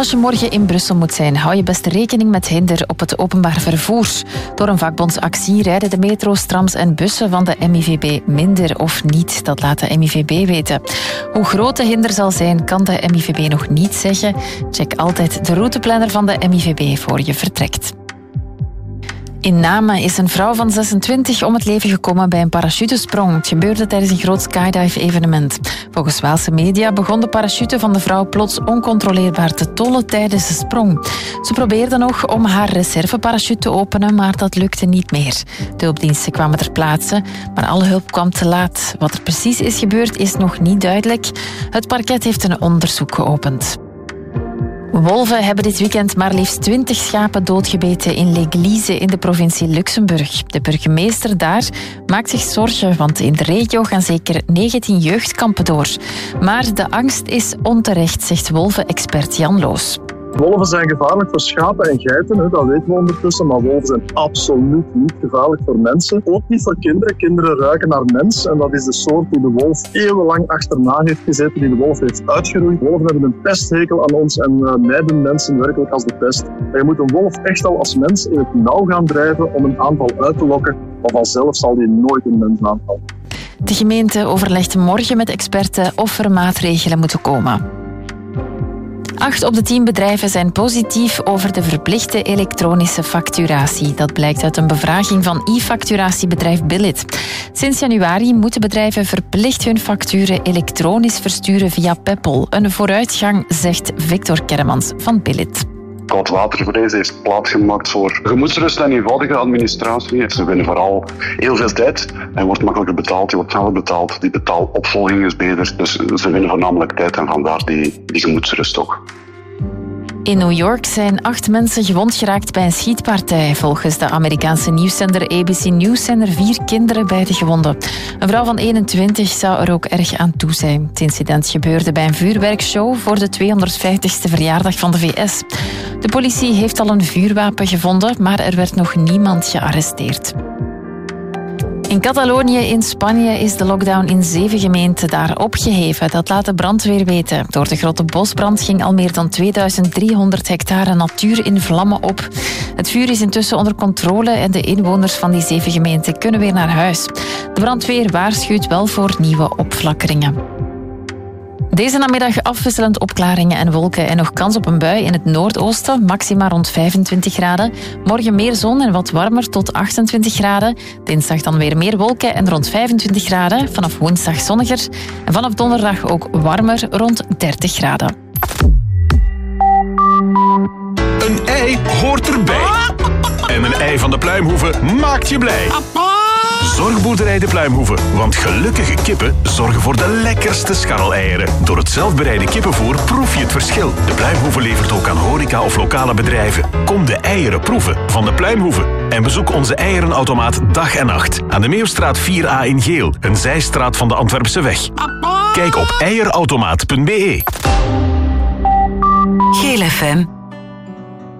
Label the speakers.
Speaker 1: Als je morgen in Brussel moet zijn, hou je best rekening met hinder op het openbaar vervoer. Door een vakbondsactie rijden de metro's, trams en bussen van de MIVB minder of niet. Dat laat de MIVB weten. Hoe groot de hinder zal zijn, kan de MIVB nog niet zeggen. Check altijd de routeplanner van de MIVB voor je vertrekt. In Namen is een vrouw van 26 om het leven gekomen bij een parachutesprong. Het gebeurde tijdens een groot skydive-evenement. Volgens Waalse media begon de parachute van de vrouw plots oncontroleerbaar te tollen tijdens de sprong. Ze probeerde nog om haar reserveparachute te openen, maar dat lukte niet meer. De hulpdiensten kwamen ter plaatse, maar alle hulp kwam te laat. Wat er precies is gebeurd is nog niet duidelijk. Het parket heeft een onderzoek geopend. Wolven hebben dit weekend maar liefst 20 schapen doodgebeten in L'Église in de provincie Luxemburg. De burgemeester daar maakt zich zorgen, want in de regio gaan zeker 19 jeugdkampen door. Maar de angst is onterecht, zegt wolvenexpert Jan Loos.
Speaker 2: Wolven zijn gevaarlijk voor schapen en geiten, dat weten we ondertussen, maar wolven zijn absoluut niet gevaarlijk voor mensen. Ook niet voor kinderen. Kinderen ruiken naar mens en dat is de soort die de wolf eeuwenlang achterna heeft gezeten, die de wolf heeft uitgeroeid. Wolven hebben een pesthekel aan ons en mijden mensen werkelijk als de pest. En je moet een wolf echt al als mens in het nauw gaan drijven om een aanval uit te lokken, maar vanzelf zal die nooit een mens aanvallen.
Speaker 1: De gemeente overlegt morgen met experten of er maatregelen moeten komen. 8 op de 10 bedrijven zijn positief over de verplichte elektronische facturatie. Dat blijkt uit een bevraging van e-facturatiebedrijf Billit. Sinds januari moeten bedrijven verplicht hun facturen elektronisch versturen via Peppol. Een vooruitgang, zegt Victor Kermans van Billit.
Speaker 3: Koudwatervrees heeft plaatsgemaakt voor gemoedsrust en eenvoudige administratie. Ze winnen vooral heel veel tijd en wordt makkelijker betaald, je wordt sneller betaald. Die betaalopvolging is beter, dus ze winnen voornamelijk tijd en vandaar die gemoedsrust ook.
Speaker 1: In New York zijn 8 mensen gewond geraakt bij een schietpartij. Volgens de Amerikaanse nieuwszender ABC News zijn er 4 kinderen bij de gewonden. Een vrouw van 21 zou er ook erg aan toe zijn. Het incident gebeurde bij een vuurwerkshow voor de 250ste verjaardag van de VS. De politie heeft al een vuurwapen gevonden, maar er werd nog niemand gearresteerd. In Catalonië in Spanje is de lockdown in 7 gemeenten daar opgeheven. Dat laat de brandweer weten. Door de grote bosbrand ging al meer dan 2300 hectare natuur in vlammen op. Het vuur is intussen onder controle en de inwoners van die 7 gemeenten kunnen weer naar huis. De brandweer waarschuwt wel voor nieuwe opflakkeringen. Deze namiddag afwisselend opklaringen en wolken en nog kans op een bui in het noordoosten, maxima rond 25 graden. Morgen meer zon en wat warmer tot 28 graden. Dinsdag dan weer meer wolken en rond 25 graden. Vanaf woensdag zonniger en vanaf donderdag ook warmer rond 30 graden.
Speaker 4: Een ei hoort erbij. En een ei van de Pluimhoeve maakt je blij. Zorgboerderij de Pluimhoeve, want gelukkige kippen zorgen voor de lekkerste scharreleieren. Door het zelfbereide kippenvoer proef je het verschil. De Pluimhoeve levert ook aan horeca of lokale bedrijven. Kom de eieren proeven van de Pluimhoeve. En bezoek onze eierenautomaat dag en nacht. Aan de Meeuwstraat 4A in Geel, een zijstraat van de Antwerpse weg. Kijk op eierautomaat.be.
Speaker 5: Geel FM.